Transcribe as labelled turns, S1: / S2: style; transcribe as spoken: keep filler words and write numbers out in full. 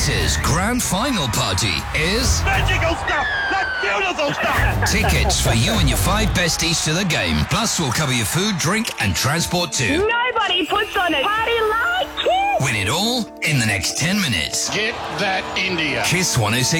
S1: Kiss's grand final party is...
S2: magical stuff! That's beautiful stuff!
S1: Tickets for you and your five besties to the game. Plus, we'll cover your food, drink and transport too.
S3: Nobody puts on a party like Kiss!
S1: Win it all in the next ten minutes.
S2: Get that India.
S1: Kiss one oh six.